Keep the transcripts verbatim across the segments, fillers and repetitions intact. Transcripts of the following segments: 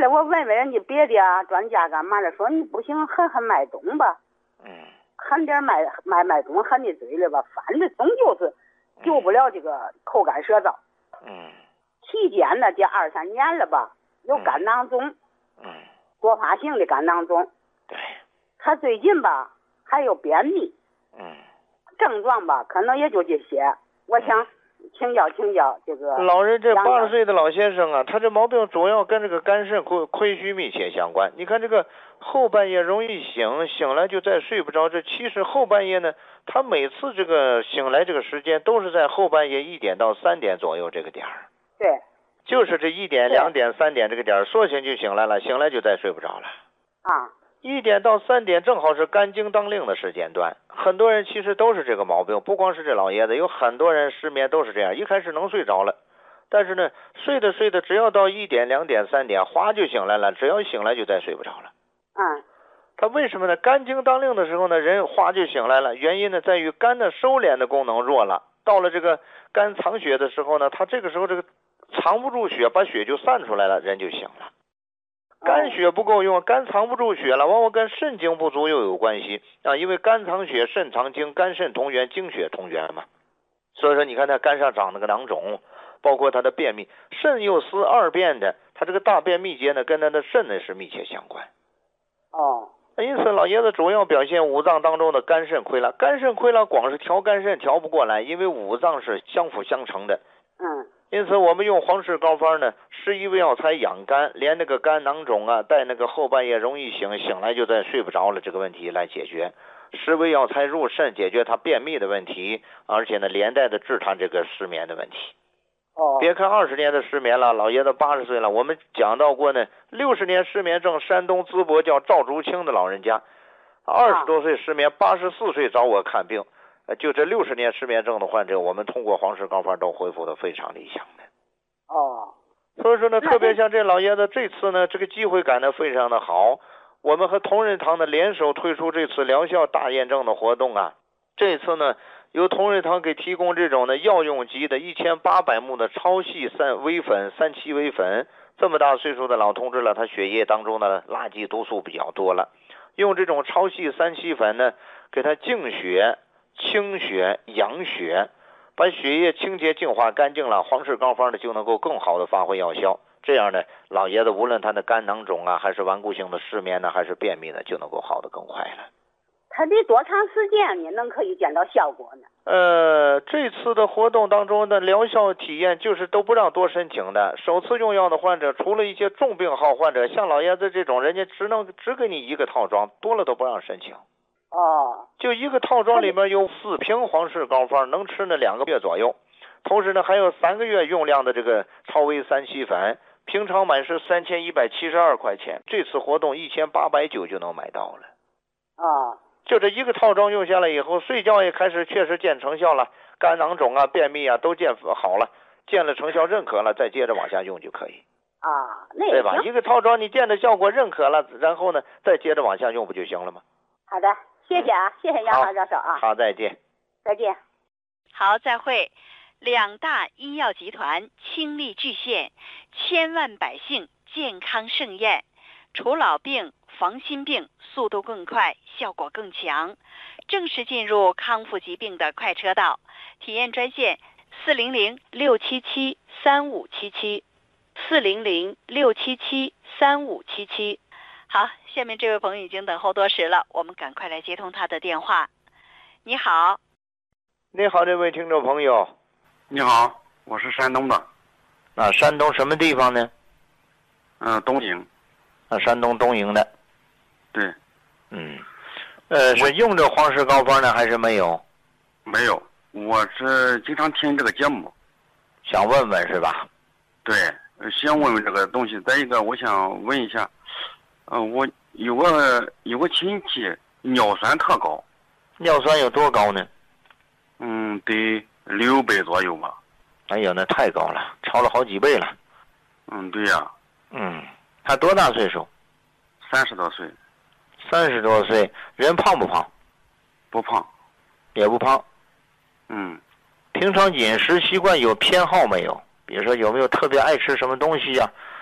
了，我问问人家别的啊专家干嘛的，说你不行，狠狠脉动吧。 嗯。 狠点脉脉脉动，狠的嘴了吧，反正终究是救不了这个口干舌燥。 嗯。 期间呢，这二三年了吧，有肝囊肿。 嗯。 多发性的肝囊肿。 对。 他最近吧还有便秘。 嗯。 症状吧，可能也就这些。我想请教请教这个。 老人这八十岁的老先生啊，他这毛病主要跟这个肝肾亏亏虚密切相关。你看这个后半夜容易醒，醒来就再睡不着。这其实后半夜呢，他每次这个醒来这个时间都是在后半夜一点到三点左右这个点儿。 对。 就是这一点、两点、三点这个点儿，说醒就醒来了，醒来就再睡不着了。 啊。 一点到三点正好是肝经当令的时间段，很多人其实都是这个毛病，不光是这老爷子，有很多人失眠都是这样，一开始能睡着了，但是呢，睡着睡着，只要到一点、两点、三点，哗就醒来了，只要醒来就再睡不着了。 嗯。 他为什么呢？肝经当令的时候呢，人哗就醒来了，原因呢在于肝的收敛的功能弱了，到了这个肝藏血的时候呢，他这个时候这个藏不住血，把血就散出来了，人就醒了。肝血不够用，肝藏不住血了，往往跟肾精不足又有关系啊，因为肝藏血，肾藏精，肝肾同源，精血同源嘛。所以说你看他肝上长那个囊肿，包括他的便秘，肾又司二便的，他这个大便秘结呢跟他的肾呢是密切相关。 哦。 因此老爷子主要表现五脏当中的肝肾亏了，肝肾亏了光是调肝肾调不过来，因为五脏是相辅相成的。 嗯。 因此我们用黄氏膏方呢，施一味药材养肝，连那个肝囊肿啊，带那个后半夜容易醒，醒来就再睡不着了这个问题来解决。施味药材入肾，解决他便秘的问题，而且呢连带的治他这个失眠的问题。 哦。 别看二十年的失眠了，老爷子八十岁了，我们讲到过呢，六十年失眠症，山东淄博叫赵竹清的老人家，二十多岁失眠，八十四岁找我看病。就这六十年失眠症的患者，我们通过黄氏膏方都恢复的非常理想的。 哦。 所以说呢，特别像这老爷子这次呢，这个机会感呢非常的好。我们和同仁堂呢联手推出这次疗效大验证的活动啊。这次呢，由同仁堂给提供这种呢药用级的一千八百目的超细三微粉、三七微粉。这么大岁数的老同志了，他血液当中的垃圾毒素比较多了，用这种超细三七粉呢，给他净血。清血养血，把血液清洁净化干净了，黄氏膏方呢就能够更好的发挥药效。这样呢，老爷子无论他的肝囊肿啊，还是顽固性的失眠呢，还是便秘呢，就能够好得更快了。 他得多长时间呢能可以见到效果呢？ 呃，这次的活动当中的疗效体验就是都不让多申请的。首次用药的患者，除了一些重病号患者，像老爷子这种，人家只能只给你一个套装，多了都不让申请。 哦。 就一个套装里面有四瓶黄氏膏方，能吃呢两个月左右。同时呢，还有三个月用量的这个超微三七粉，平常买是三千一百七十二块钱，这次活动一千八百九就能买到了。 哦。 就这一个套装用下来以后，睡觉也开始确实见成效了，肝囊肿啊、便秘啊都见好了，见了成效认可了，再接着往下用就可以。 啊，那也对吧？一个套装你见的效果认可了，然后呢，再接着往下用不就行了吗？ 好的。谢谢啊，谢谢杨华教授啊。 好，再见。 再见。 好，再会。两大医药集团倾力巨献，千万百姓健康盛宴，除老病、防心病，速度更快，效果更强。正式进入康复疾病的快车道。体验专线四零零六七七三五七七，四零零六七七三五七七。好，下面这位朋友已经等候多时了，我们赶快来接通他的电话。你好。 你好，这位听众朋友。 你好，我是山东的。 啊，山东什么地方呢？ 嗯、呃，东营。 啊，山东东营的。 对。 嗯。呃，是用着黄氏膏方呢，还是没有？ 没有，我是经常听这个节目。 想问问是吧？ 对，想问问这个东西。再一个，我想问一下。呃，我有个有个亲戚尿酸特高。 尿酸有多高呢？ 嗯，得六倍左右吧。 哎呀，那太高了，超了好几倍了。 嗯，对呀、啊。 嗯，他多大岁数？ 三十多岁。 三十多岁，人胖不胖？ 不胖。 也不胖。 嗯。 平常饮食习惯有偏好没有？比如说有没有特别爱吃什么东西呀、啊？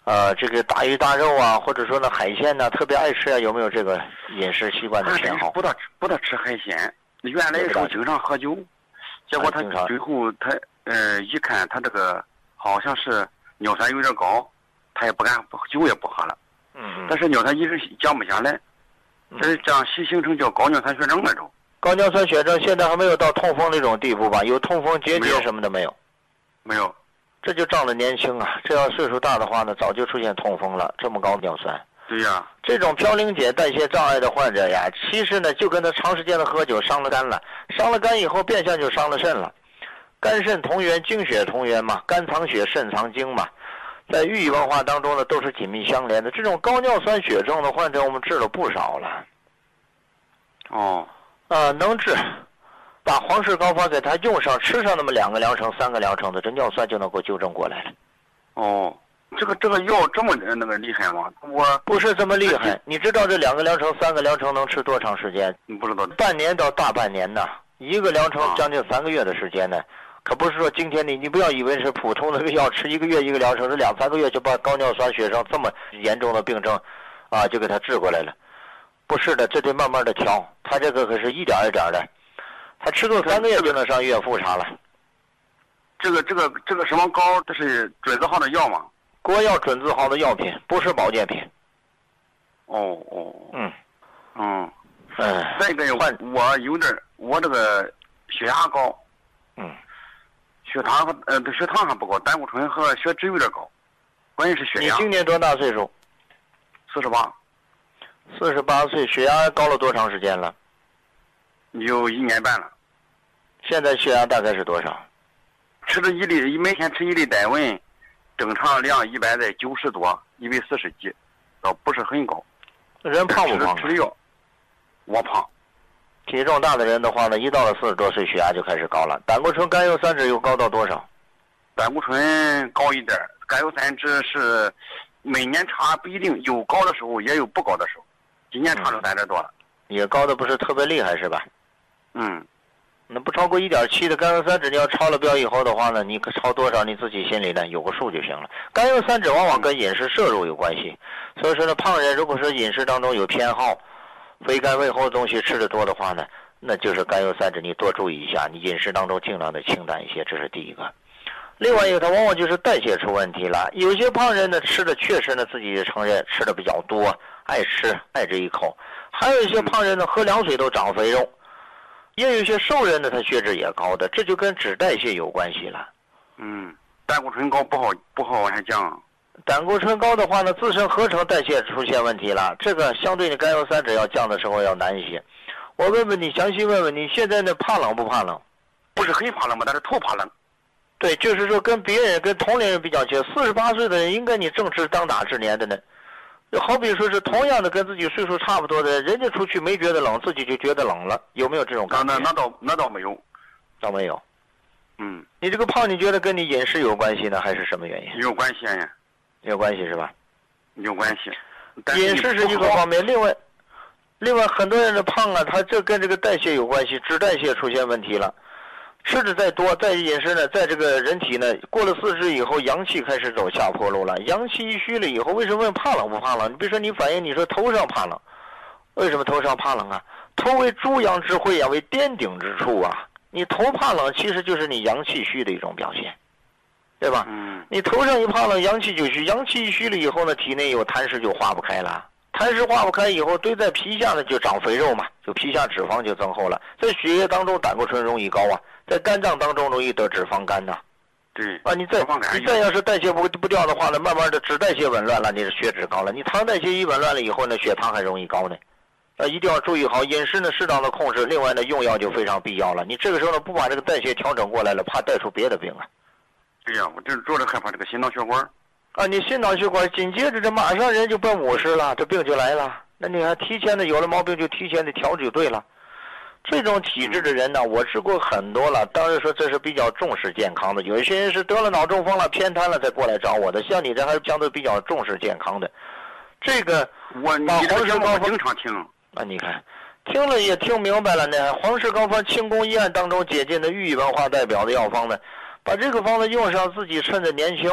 呃，这个大鱼大肉啊，或者说呢海鲜呢，特别爱吃啊，有没有这个饮食习惯的偏好？ 不大吃不大吃海鲜，原来的时候经常喝酒，结果他最后他呃一看他这个好像是尿酸有点高，他也不敢酒也不喝了。 嗯。 但是尿酸一直降不下来，这这样形形成叫高尿酸血症那种。 高尿酸血症现在还没有到痛风那种地步吧？有痛风结节什么的没有？ 没有。 这就仗着年轻啊！这要岁数大的话呢，早就出现痛风了。这么高尿酸。 对呀。 这种嘌呤解代谢障碍的患者呀，其实呢就跟他长时间的喝酒伤了肝了，伤了肝以后变相就伤了肾了。肝肾同源，精血同源嘛，肝藏血，肾藏精嘛，在寓意文化当中呢都是紧密相连的。这种高尿酸血症的患者，我们治了不少了。 哦。 呃，能治。把黄氏膏方给他用上，吃上那么两个疗程、三个疗程的，这尿酸就能够纠正过来了。 哦，这个这个药这么那个厉害吗？我不是这么厉害。你知道这两个疗程、三个疗程能吃多长时间？ 不知道。 半年到大半年呢，一个疗程将近三个月的时间呢。可不是说今天你你不要以为是普通的药吃一个月一个疗程，是两三个月就把高尿酸血症这么严重的病症，啊，就给他治过来了。不是的，这得慢慢的调。他这个可是一点一点的。他吃够三个月就能上医院复查了。 这个这个这个什么膏，这是准字号的药吗？ 国药准字号的药品，不是保健品。 哦哦。 嗯。 嗯。 嗯。 再一个，我有点我这个血压高。 嗯。 血糖和呃血糖还不高，胆固醇和血脂有点高，关键是血压。 你今年多大岁数？ 四十八。 四十八岁，血压高了多长时间了？ 有一年半了。 现在血压大概是多少？ 吃了一粒，每天吃一粒代文，正常量一般在九十多，一百四十几，倒不是很高。 人胖不胖？ 吃了药，我胖。 体重大的人的话呢，一到了四十多岁，血压就开始高了。胆固醇、甘油三酯又高到多少？ 胆固醇高一点，甘油三酯是每年差不一定，有高的时候也有不高的时候。今年差了三点多了。 也高的不是特别厉害是吧？ 嗯。 那不超过一点七的甘油三酯，你要超了标以后的话呢，你可超多少你自己心里呢有个数就行了。甘油三酯往往跟饮食摄入有关系，所以说呢，胖人如果说饮食当中有偏好，肥甘味厚的东西吃的多的话呢，那就是甘油三酯你多注意一下，你饮食当中尽量的清淡一些，这是第一个。另外一个，它往往就是代谢出问题了。有些胖人呢吃的确实呢自己承认吃的比较多，爱吃爱这一口；还有一些胖人呢喝凉水都长肥肉。也有一些瘦人呢，他血脂也高的，这就跟脂代谢有关系了。 嗯，胆固醇高不好不好往下降。 胆固醇高的话呢，自身合成代谢出现问题了，这个相对你甘油三酯要降的时候要难一些。我问问你，详细问问你，现在呢怕冷不怕冷？ 不是很怕冷吧，但是头怕冷。 对，就是说跟别人跟同龄人比较起来，四十八岁的人应该你正值当打之年的呢。就好比说是同样的跟自己岁数差不多的人，人家出去没觉得冷，自己就觉得冷了，有没有这种感觉？ 那那倒那倒没有， 倒没有。 嗯， 你这个胖，你觉得跟你饮食有关系呢，还是什么原因？ 有关系呀， 有关系是吧？ 有关系。 饮食是一个方面，另外，另外很多人的胖啊，他这跟这个代谢有关系，脂代谢出现问题了。吃的再多，再饮食呢，在这个人体呢，过了四十以后，阳气开始走下坡路了。阳气一虚了以后，为什么怕冷不怕冷？你比如说你反映你说头上怕冷，为什么头上怕冷啊？头为诸阳之会啊，为巅顶之处啊。你头怕冷，其实就是你阳气虚的一种表现，对吧？ 嗯。 你头上一怕冷，阳气就虚，阳气一虚了以后呢，体内有痰湿就化不开了。痰湿化不开以后，堆在皮下呢就长肥肉嘛，就皮下脂肪就增厚了。在血液当中，胆固醇容易高啊。在肝脏当中容易得脂肪肝呐、啊， 对啊，你再你再要是代谢不不掉的话呢，慢慢的脂代谢紊乱了，你是血脂高了。你糖代谢一紊乱了以后呢，血糖还容易高呢。啊，一定要注意好饮食呢，适当的控制。另外呢，用药就非常必要了。你这个时候呢，不把这个代谢调整过来了，怕带出别的病啊。 对呀、啊，我这主要是害怕这个心脑血管。 啊，你心脑血管紧接着这马上人就奔五十了，这病就来了。那你还提前的有了毛病就提前的调就对了。这种体质的人呢，我治过很多了。当然说这是比较重视健康的，有一些人是得了脑中风了、偏瘫了再过来找我的。像你这还是相对比较重视健康的。这个我你这个节目我经常听。 啊，你看，听了也听明白了呢。黄氏膏方清宫医案当中解禁的寓意文化代表的药方呢，把这个方子用上，自己趁着年轻，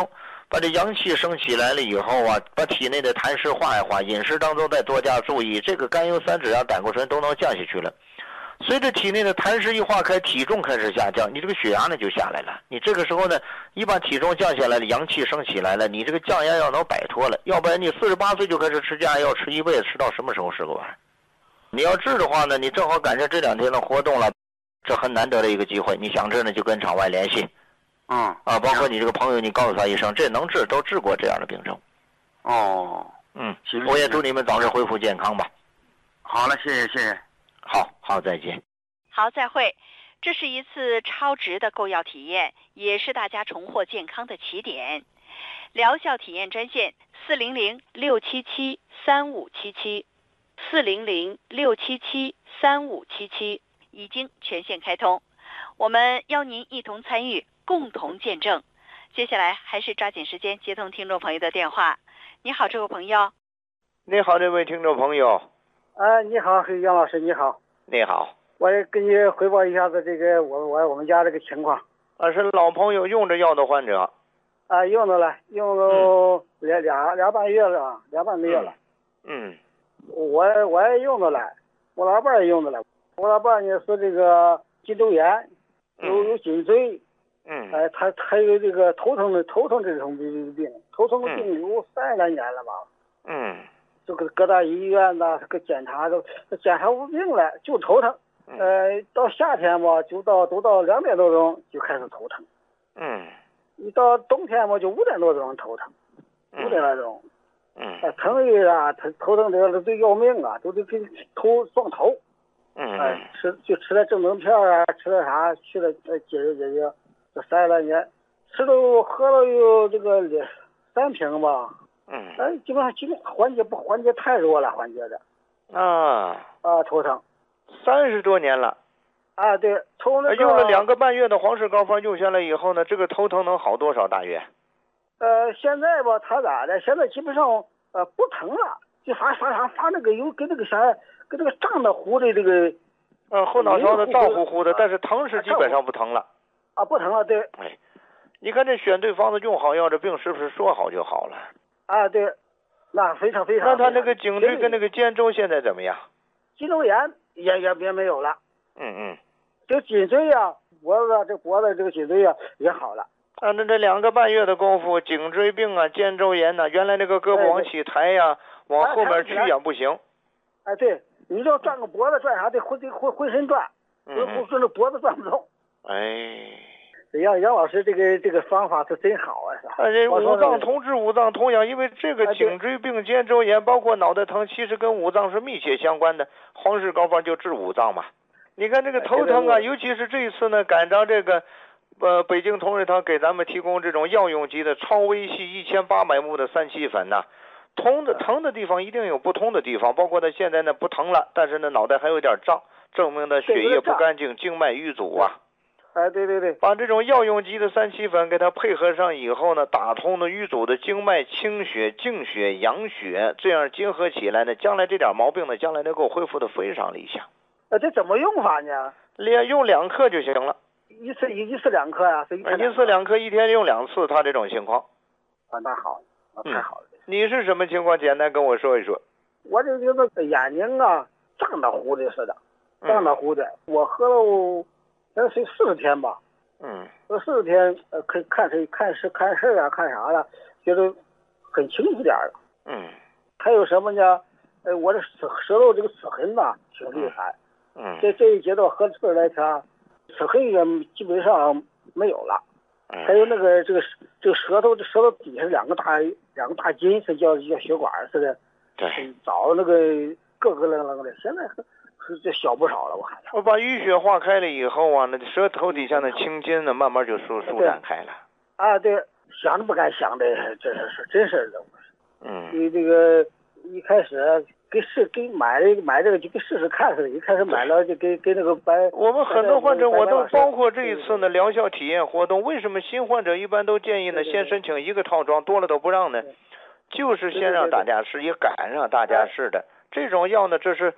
把这阳气升起来了以后啊，把体内的痰湿化一化，饮食当中再多加注意，这个甘油三酯啊、胆固醇都能降下去了。随着体内的痰湿一化开，体重开始下降，你这个血压呢就下来了。你这个时候呢，一把体重降下来了，阳气升起来了，你这个降压药能摆脱了。要不然你四十八岁就开始吃降压药，吃一辈子，吃到什么时候是个玩意儿？你要治的话呢，你正好赶上这两天的活动了，这很难得的一个机会。你想治呢，就跟场外联系。 嗯啊，包括你这个朋友，你告诉他一声，这能治，都治过这样的病症。 哦， 嗯，我也祝你们早日恢复健康吧。 好了，谢谢谢谢。 好好，再见。 好，再会。这是一次超值的购药体验，也是大家重获健康的起点。疗效体验专线四零零六七七三五七七，四零零六七七三五七七已经全线开通，我们邀您一同参与，共同见证。接下来还是抓紧时间接通听众朋友的电话。你好，这位朋友。 你好，这位听众朋友。 啊，你好，杨老师，你好。 你好。 我也跟你汇报一下子这个我我我们家这个情况。 啊，是老朋友用着药的患者。 啊，用着了，用了俩、嗯、俩俩半月了，俩半个月了。 嗯。嗯我我也用着了，我老伴儿也用着了。我老伴儿呢是这个颈周炎，有有颈椎。 嗯。 哎，他他有这个头疼的头疼这种病病，头疼的病有三来年了吧。 嗯。 这个各大医院呐，这个检查都检查无病了，就头疼。 嗯、 呃，到夏天吧，就到都到两点多钟就开始头疼。 嗯。 一到冬天吧，就五点多钟头疼，五点多钟。 嗯。 哎，疼的啊，他头疼的都要命啊，都得给头撞头。 嗯。 哎，吃就吃点镇疼片啊，吃点啥，去了呃解决解决。这三来年，吃了喝了有这个三瓶吧。 嗯。 哎，基本上基本缓解不缓解太弱了，缓解的。 啊。 啊，头疼。 三十多年了。 啊，对，从那个用了两个半月的黄氏膏方用下来以后呢，这个头疼能好多少？大约？ 呃，现在吧，他咋的？现在基本上呃不疼了，就发发啥发那个有跟那个啥，跟那个胀的糊的这个。 呃，后脑勺的胀乎乎的，但是疼是基本上不疼了。 啊，不疼了，对。 哎，你看这选对方子用好药，这病是不是说好就好了？ 啊，对，那非常非常。 那他那个颈椎跟那个肩周现在怎么样？ 颈周炎也也也没有了。 嗯嗯。 这颈椎呀、啊，脖子啊，这脖子这个颈椎呀、啊、也好了。 啊，那这两个半月的功夫，颈椎病啊、肩周炎呐、啊，原来那个胳膊往起抬呀、啊，往后面去呀、啊、不行。 哎，对，你要转个脖子转啥的，浑得浑浑身转， 嗯， 顺着脖子转不动。 哎。 杨杨老师这个这个方法是真好啊！ 啊，这五脏同治，五脏同养，因为这个颈椎病、肩周炎，包括脑袋疼，其实跟五脏是密切相关的。黄氏膏方就治五脏嘛。你看这个头疼啊，尤其是这一次呢，赶上这个，呃，北京同仁堂给咱们提供这种药用级的超微细一千八百目的三七粉呐、啊，疼的疼的地方一定有不通的地方，包括他现在呢不疼了，但是呢脑袋还有点胀，证明的血液不干净，静脉淤阻啊。 哎，对对对， 把这种药用级的三七粉给它配合上以后呢，打通了淤阻的经脉，清血、净血、养血，这样结合起来呢，将来这点毛病呢，将来能够恢复的非常理想。 呃，这怎么用法呢？ 连用两克就行了。 一次一一次两克呀、啊？是一次一次两克，一天用两次，他这种情况。 啊，那好，那太好了、嗯。 你是什么情况？简单跟我说一说。 我这个那个眼睛啊，胀得糊的似的，胀得糊的。嗯、我喝了，才睡四十天吧。 嗯。 这四十天，呃，可以看谁看事看事啊，看啥了，觉得很清楚点了。 嗯。 还有什么呢？呃，我这舌舌头这个齿痕呐，挺厉害。 嗯。 这这一阶段喝这来看，齿痕也基本上没有了。 嗯。 还有那个这个这个舌头这舌头底下两个大两个大筋是叫叫血管似的。 对。 早那个咯咯楞楞的，现在是这小不少了，我看。 我把淤血化开了以后啊，那舌头底下的青筋呢，慢慢就舒舒展开了。 啊，对，想都不敢想的，这是是真事儿的。 嗯。 你这个一开始给试给买了买这个就给试试看似的，一开始买了就给给那个白。 我们很多患者我都包括这一次呢疗效体验活动，为什么新患者一般都建议呢先申请一个套装，多了都不让呢？就是先让大家试，也敢让大家试的。这种药呢，这是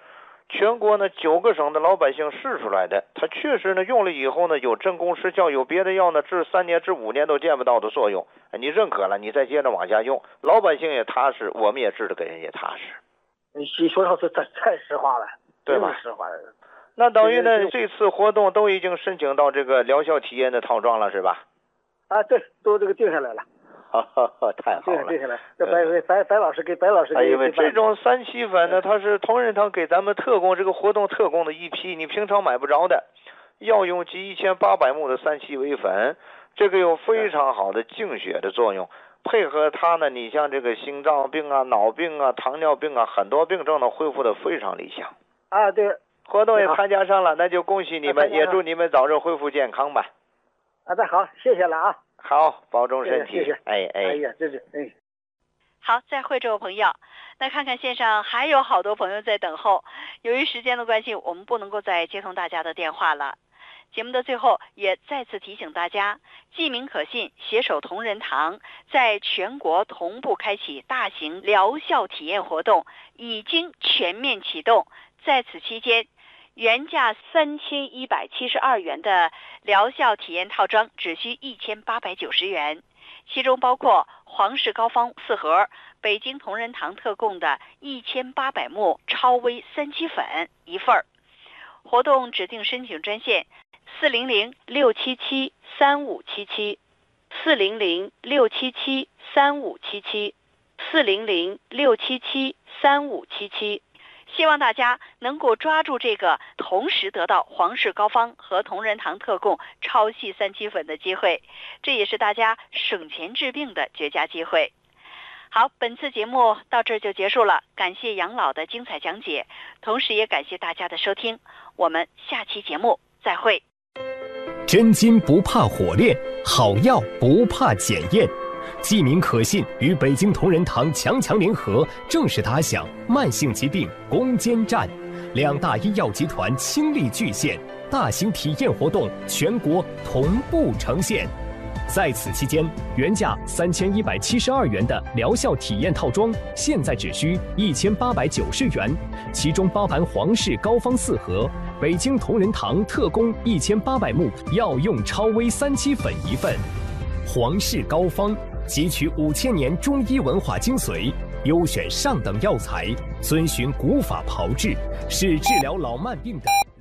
全国呢九个省的老百姓试出来的，它确实呢用了以后呢有真功实效，有别的药呢治三年治五年都见不到的作用。你认可了，你再接着往下用，老百姓也踏实，我们也治的给人也踏实。 你说到是太太实话了， 对吧？ 实话。 那等于呢这次活动都已经申请到这个疗效体验的套装了，是吧？ 啊，对，都这个定下来了。 哈哈哈，太好了！ 定下来，这白白白老师给白老师给。 因为这种三七粉呢，它是同仁堂给咱们特供这个活动特供的一批，你平常买不着的，药用及一千八百目的三七微粉，这个有非常好的净血的作用。配合它呢，你像这个心脏病啊、脑病啊、糖尿病啊，很多病症呢恢复的非常理想。 啊，对。 活动也参加上了，那就恭喜你们，也祝你们早日恢复健康吧。 啊，那好，谢谢了啊。 好，保重身体。 谢谢。 哎哎。 哎呀，这是哎。 好，再会，这位朋友。那看看线上还有好多朋友在等候，由于时间的关系，我们不能够再接通大家的电话了。节目的最后，也再次提醒大家，记名可信，携手同仁堂在全国同步开启大型疗效体验活动，已经全面启动。在此期间，原价三千一百七十二元的疗效体验套装只需一千八百九十元，其中包括皇氏膏方四盒、北京同仁堂特供的一千八百目超微三七粉一份儿。活动指定申请专线四零零六七七三五七七，四零零六七七三五七七，四零零六七七三五七七。希望大家能够抓住这个同时得到皇氏膏方和同仁堂特供超细三七粉的机会，这也是大家省钱治病的绝佳机会。好，本次节目到这儿就结束了，感谢杨老的精彩讲解，同时也感谢大家的收听，我们下期节目再会。 真金不怕火炼，好药不怕检验。记名可信与北京同仁堂强强联合，正式打响慢性疾病攻坚战。两大医药集团倾力巨献，大型体验活动全国同步呈现。在此期间，原价三千一百七十二元的疗效体验套装，现在只需一千八百九十元，其中包含皇氏膏方四盒、北京同仁堂特供一千八百目药用超微三七粉一份。皇氏膏方汲取五千年中医文化精髓，优选上等药材，遵循古法炮制，是治疗老慢病的。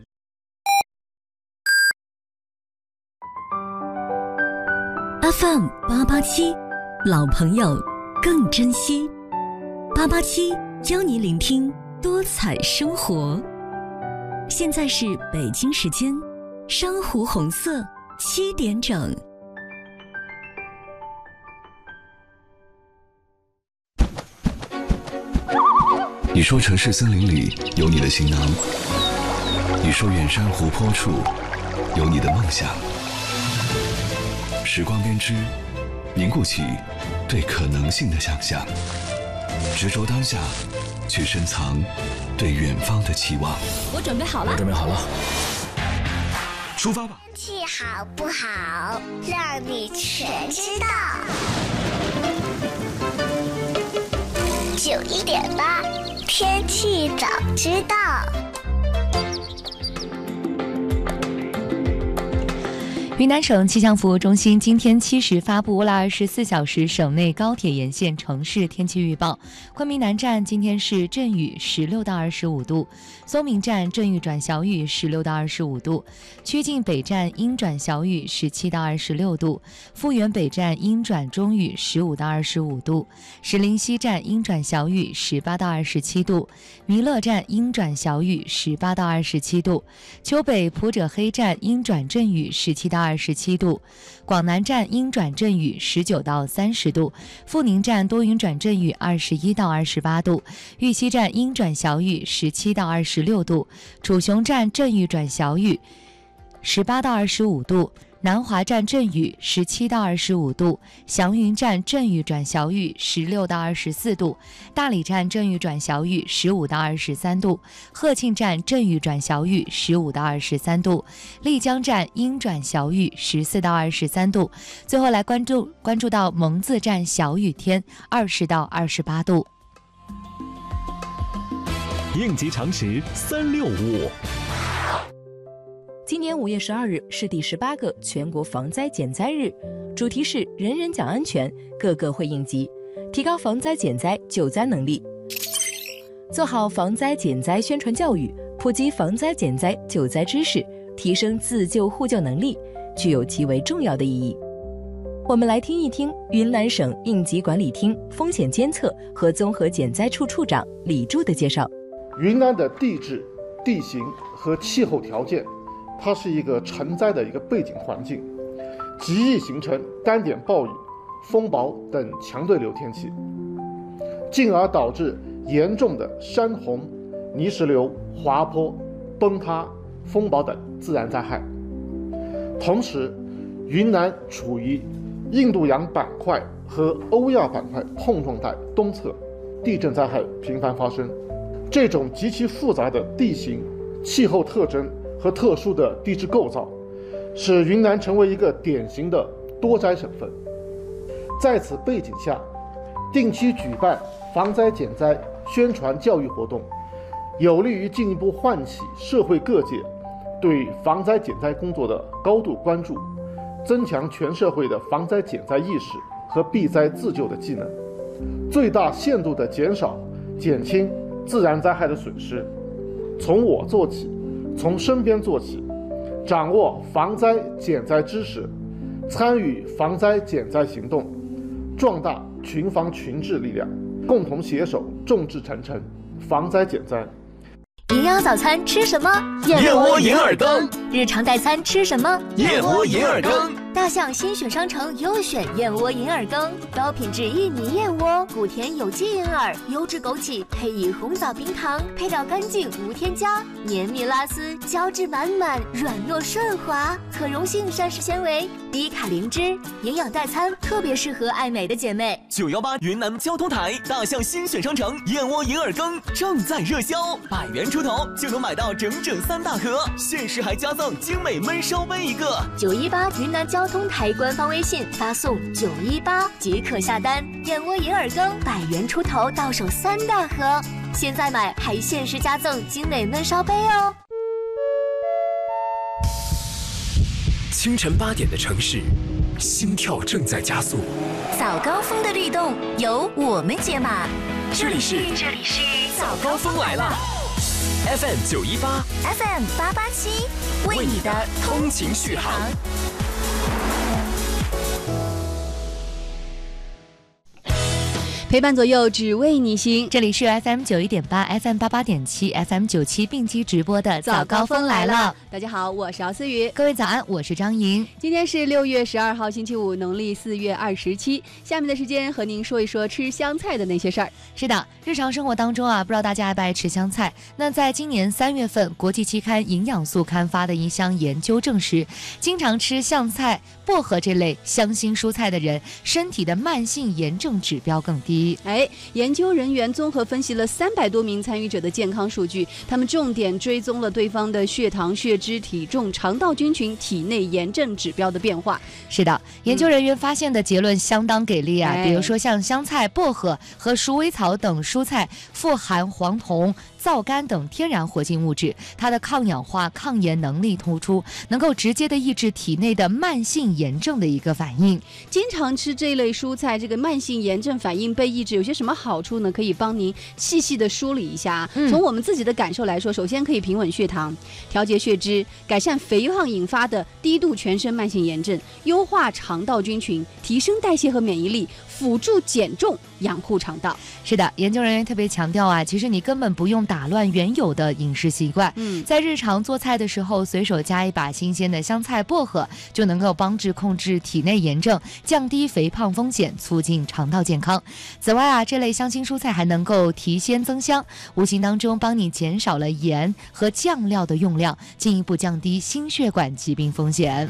F M 八八七，老朋友更珍惜。八八七邀你聆听多彩生活。现在是北京时间珊瑚红色七点整。 你说城市森林里有你的行囊，你说远山湖泊处有你的梦想。时光编织，凝固起对可能性的想象，执着当下，去深藏对远方的期望。 我准备好了， 我准备好了，出发吧！ 天气好不好，让你全知道。九一点八，天气早知道。 云南省气象服务中心今天七时发布了二十四小时省内高铁沿线城市天气预报。昆明南站今天是阵雨十六到二十五度，松明站阵雨转小雨十六到二十五度，曲靖北站阴转小雨十七到二十六度，富源北站阴转中雨十五到二十五度，石林西站阴转小雨十八到二十七度，弥勒站阴转小雨十八到二十七度，丘北普者黑站阴转阵雨十七到二十七度，广南站阴转阵雨十九到三十度，富宁站多云转阵雨二十一到二十八度，玉溪站阴转小雨十七到二十六度，楚雄站阵雨转小雨十八到二十五度，南华站阵雨十七到二十五度，祥云站阵雨转小雨十六到二十四度，大理站阵雨转小雨十五到二十三度，鹤庆站阵雨转小雨十五到二十三度，丽江站阴转小雨十四到二十三度。最后来关注关注到蒙自站小雨天二十到二十八度。 应急常识三六五。 今年五月十二日是第十八个全国防灾减灾日，主题是人人讲安全，个个会应急，提高防灾减灾救灾能力。做好防灾减灾宣传教育，普及防灾减灾救灾知识，提升自救互救能力，具有极为重要的意义。我们来听一听云南省应急管理厅风险监测和综合减灾处处长李柱的介绍。 云南的地质、地形和气候条件，它是一个成灾的一个背景环境，极易形成单点暴雨、风雹等强对流天气，进而导致严重的山洪、泥石流、滑坡、崩塌、风暴等自然灾害。同时，云南处于印度洋板块和欧亚板块碰撞带东侧，地震灾害频繁发生。这种极其复杂的地形、气候特征和特殊的地质构造，使云南成为一个典型的多灾省份。在此背景下，定期举办防灾减灾宣传教育活动，有利于进一步唤起社会各界对防灾减灾工作的高度关注，增强全社会的防灾减灾意识和避灾自救的技能，最大限度地减少、减轻自然灾害的损失。从我做起，从身边做起，掌握防灾减灾知识，参与防灾减灾行动，壮大群防群治力量，共同携手众志成城，防灾减灾。 营养早餐吃什么？ 燕窝银耳羹。 日常代餐吃什么？ 燕窝银耳羹。 大象新选商城优选燕窝银耳羹，高品质印尼燕窝，谷甜有机银耳，优质枸杞，配以红枣冰糖，配料干净无添加，绵密拉丝，胶质满满，软糯顺滑，可溶性膳食纤维，低卡零脂，营养代餐特别适合爱美的姐妹。 九幺八云南交通台大象新选商城燕窝银耳羹正在热销，百元出头就能买到整整三大盒，限时还加赠精美焖烧杯一个。 九一八云南交通台官方微信发送九一八即可下单，燕窝银耳羹百元出头到手三大盒，现在买还限时加赠精美焖烧杯哦。 清晨八点的城市，心跳正在加速。 早高峰的律动由我们解码，这里是这里是早高峰来了。 F M 九一八 ，F M 八八七，为你的通勤续航。 陪伴左右，只为你行。 这里是 F M 九一点八 ，F M 八八点七 ，F M 九七并机直播的早高峰来了。 大家好，我是姚思雨。 各位早安，我是张莹。 今天是六月十二号，星期五，农历四月二十七。下面的时间和您说一说吃香菜的那些事儿。 是的，日常生活当中啊，不知道大家爱不爱吃香菜？那在今年三月份，国际期刊《营养素》刊发的一项研究证实，经常吃香菜、薄荷这类香辛蔬菜的人，身体的慢性炎症指标更低。 哎。研究人员综合分析了三百多名参与者的健康数据，他们重点追踪了对方的血糖、血脂、体重、肠道菌群、体内炎症指标的变化。 是的，研究人员发现的结论相当给力啊！ 嗯、 比如说像香菜、薄荷和鼠尾草等蔬菜，富含黄酮、皂苷等天然活性物质，它的抗氧化、抗炎能力突出，能够直接的抑制体内的慢性炎症的一个反应。 经常吃这类蔬菜，这个慢性炎症反应被抑制，有些什么好处呢？可以帮您细细的梳理一下。嗯、从我们自己的感受来说，首先可以平稳血糖，调节血脂，改善肥胖引发的低度全身慢性炎症，优化肠道菌群，提升代谢和免疫力，辅助减重，养护肠道。 是的，研究人员特别强调啊，其实你根本不用打乱原有的饮食习惯。嗯，在日常做菜的时候，随手加一把新鲜的香菜、薄荷，就能够帮助控制体内炎症，降低肥胖风险，促进肠道健康。此外啊，这类香辛蔬菜还能够提鲜增香，无形当中帮你减少了盐和酱料的用量，进一步降低心血管疾病风险。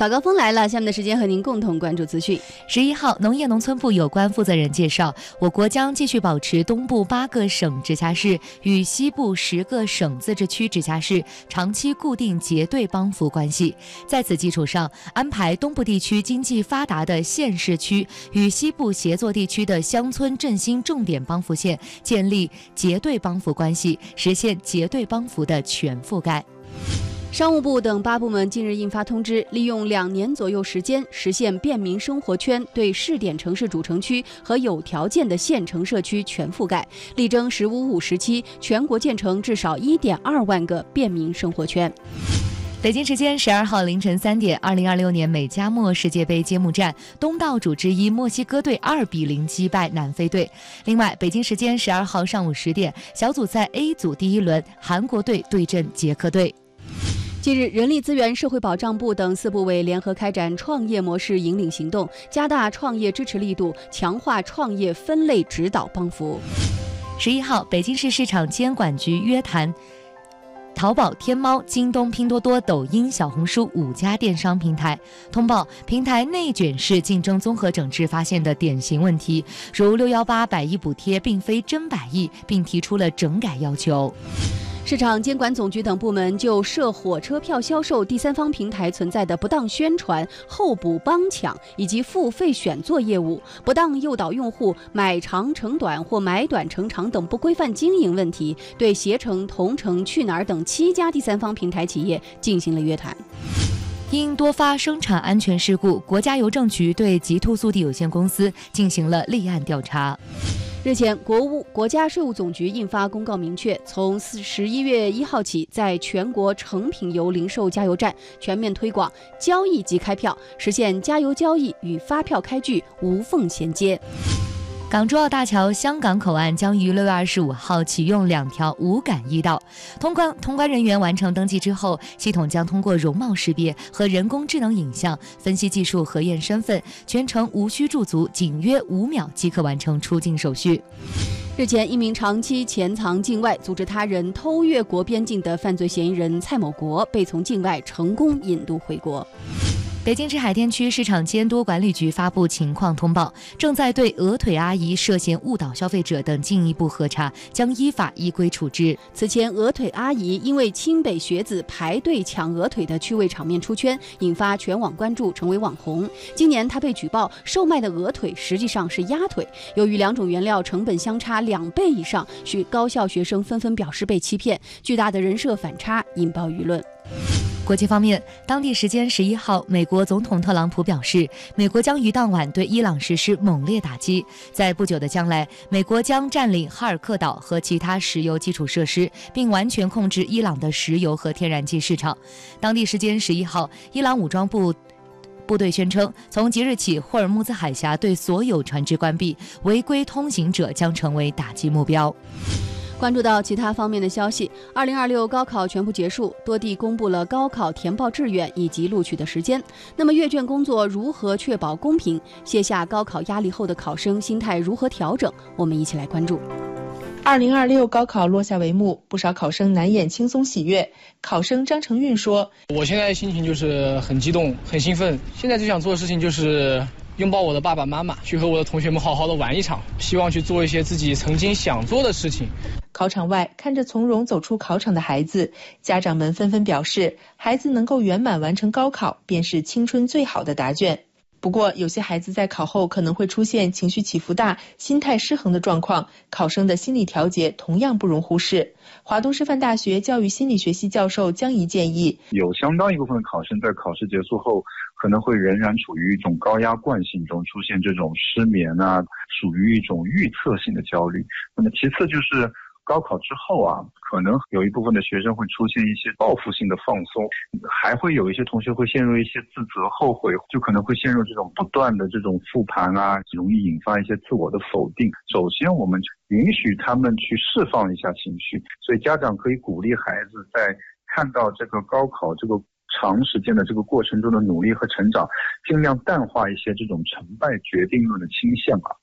早高峰来了，下面的时间和您共同关注资讯。 十一号，农业农村部有关负责人介绍，我国将继续保持东部八个省直辖市与西部十个省自治区直辖市长期固定结对帮扶关系，在此基础上，安排东部地区经济发达的县市区与西部协作地区的乡村振兴重点帮扶县建立结对帮扶关系，实现结对帮扶的全覆盖。 商务部等八部门近日印发通知，利用两年左右时间，实现便民生活圈对试点城市主城区和有条件的县城社区全覆盖，力争“十五五”时期全国建成至少 一点二万个便民生活圈。 北京时间十二号凌晨三点，二零二六年美加墨世界杯揭幕战，东道主之一墨西哥队二比零击败南非队。另外，北京时间十二号上午十点，小组赛 A 组第一轮，韩国队对阵捷克队。 近日，人力资源社会保障部等四部委联合开展创业模式引领行动，加大创业支持力度，强化创业分类指导帮扶。 十一号，北京市市场监管局约谈淘宝、天猫、京东、拼多多、抖音、小红书五家电商平台，通报平台内卷式竞争综合整治发现的典型问题，如六一八百亿补贴并非真百亿，并提出了整改要求。 市场监管总局等部门就涉火车票销售第三方平台存在的不当宣传、候补帮抢以及付费选座业务、不当诱导用户买长乘短或买短乘长等不规范经营问题，对携程、同程、去哪儿等七家第三方平台企业进行了约谈。 因多发生产安全事故，国家邮政局对极兔速递有限公司进行了立案调查。 日前，国务国家税务总局印发公告，明确从十一月一号起，在全国成品油零售加油站全面推广交易即开票，实现加油交易与发票开具无缝衔接。 港珠澳大桥香港口岸将于六月二十五号启用两条无感驿道，通关通关人员完成登记之后，系统将通过容貌识别和人工智能影像分析技术核验身份，全程无需驻足，仅约五秒即可完成出境手续。 日前，一名长期潜藏境外、组织他人偷越国边境的犯罪嫌疑人蔡某国被从境外成功引渡回国。 北京市海淀区市场监督管理局发布情况通报，正在对鹅腿阿姨涉嫌误导消费者等进一步核查，将依法依规处置。 此前，鹅腿阿姨因为清北学子排队抢鹅腿的趣味场面出圈，引发全网关注，成为网红。今年她被举报售卖的鹅腿实际上是鸭腿，由于两种原料成本相差两倍以上，许高校学生纷纷表示被欺骗，巨大的人设反差引爆舆论。 国际方面，当地时间十一号，美国总统特朗普表示，美国将于当晚对伊朗实施猛烈打击。在不久的将来，美国将占领哈尔克岛和其他石油基础设施，并完全控制伊朗的石油和天然气市场。当地时间十一号，伊朗武装部部队宣称，从即日起，霍尔木兹海峡对所有船只关闭，违规通行者将成为打击目标。 关注到其他方面的消息，二零二六高考全部结束，多地公布了高考填报志愿以及录取的时间。那么阅卷工作如何确保公平？卸下高考压力后的考生心态如何调整？我们一起来关注。 二零二六高考落下帷幕，不少考生难掩轻松喜悦。考生张成运说：“ 我现在心情就是很激动、很兴奋，现在最想做的事情就是拥抱我的爸爸妈妈，去和我的同学们好好的玩一场，希望去做一些自己曾经想做的事情。” 考场外，看着从容走出考场的孩子，家长们纷纷表示，孩子能够圆满完成高考，便是青春最好的答卷。不过，有些孩子在考后可能会出现情绪起伏大、心态失衡的状况，考生的心理调节同样不容忽视。华东师范大学教育心理学系教授江怡建议， 有相当一部分的考生在考试结束后，可能会仍然处于一种高压惯性中，出现这种失眠啊，属于一种预测性的焦虑。那么其次就是高考之后啊，可能有一部分的学生会出现一些报复性的放松，还会有一些同学会陷入一些自责、后悔，就可能会陷入这种不断的这种复盘啊，容易引发一些自我的否定。首先，我们允许他们去释放一下情绪，所以家长可以鼓励孩子在看到这个高考这个长时间的这个过程中的努力和成长，尽量淡化一些这种成败决定论的倾向啊。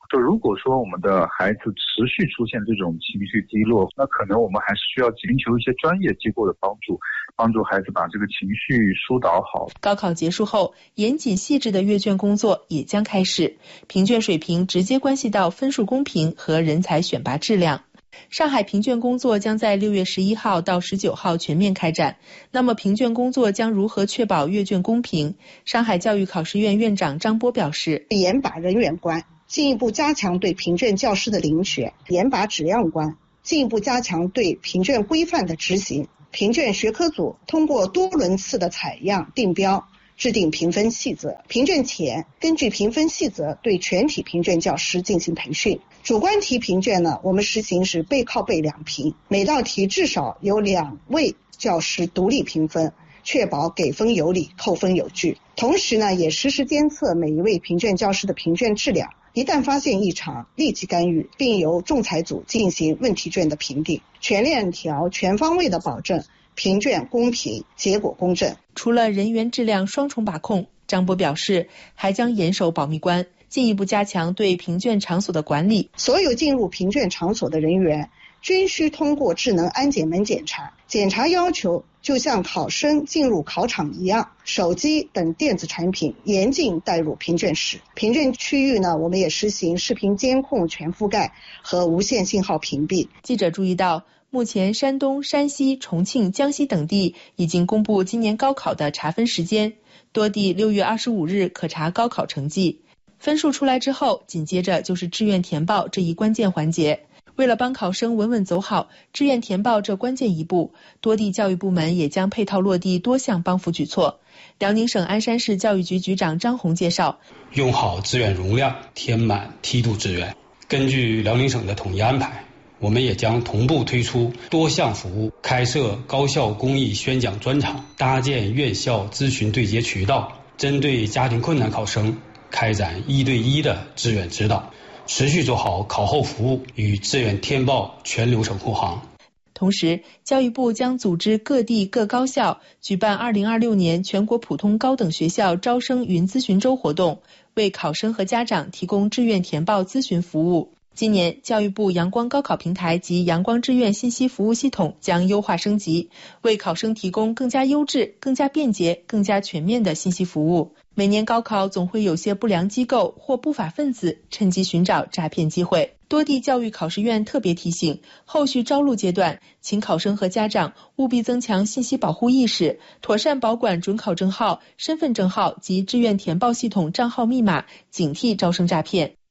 就如果说我们的孩子持续出现这种情绪低落，那可能我们还是需要寻求一些专业机构的帮助，帮助孩子把这个情绪疏导好。 高考结束后，严谨细致的阅卷工作也将开始，评卷水平直接关系到分数公平和人才选拔质量。上海评卷工作将在六月十一号到十九号全面开展。那么评卷工作将如何确保阅卷公平？上海教育考试院院长张波表示， 严把人员关，进一步加强对评卷教师的遴选；严把质量关，进一步加强对评卷规范的执行。评卷学科组通过多轮次的采样定标，制定评分细则。评卷前，根据评分细则对全体评卷教师进行培训。主观题评卷呢，我们实行是背靠背两评，每道题至少有两位教师独立评分，确保给分有理，扣分有据。同时呢，也实时监测每一位评卷教师的评卷质量，一旦发现异常，立即干预，并由仲裁组进行问题卷的评定，全链条、全方位的保证评卷公平，结果公正。 除了人员质量双重把控，张波表示，还将严守保密关，进一步加强对评卷场所的管理。 所有进入评卷场所的人员均需通过智能安检门检查，检查要求就像考生进入考场一样，手机等电子产品严禁带入评卷室。评卷区域呢，我们也实行视频监控全覆盖和无线信号屏蔽。 记者注意到，目前山东、山西、重庆、江西等地已经公布今年高考的查分时间，多地六月二十五日可查高考成绩。分数出来之后，紧接着就是志愿填报这一关键环节。为了帮考生稳稳走好志愿填报这关键一步，多地教育部门也将配套落地多项帮扶举措。辽宁省鞍山市教育局局长张红介绍， 用好志愿容量，填满梯度志愿。根据辽宁省的统一安排，我们也将同步推出多项服务，开设高校公益宣讲专场，搭建院校咨询对接渠道，针对家庭困难考生开展一对一的志愿指导，持续做好考后服务与志愿填报全流程护航。 同时，教育部将组织各地各高校举办二零二六年全国普通高等学校招生云咨询周活动，为考生和家长提供志愿填报咨询服务。今年，教育部阳光高考平台及阳光志愿信息服务系统将优化升级，为考生提供更加优质、更加便捷、更加全面的信息服务。每年高考总会有些不良机构或不法分子趁机寻找诈骗机会。多地教育考试院特别提醒，后续招录阶段，请考生和家长务必增强信息保护意识，妥善保管准考证号、身份证号及志愿填报系统账号密码，警惕招生诈骗。